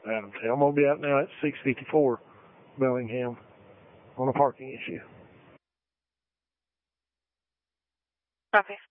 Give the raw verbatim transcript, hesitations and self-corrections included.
Adams Hill. I'm going to be out now at six fifty-four Bellingham on a parking issue. Okay.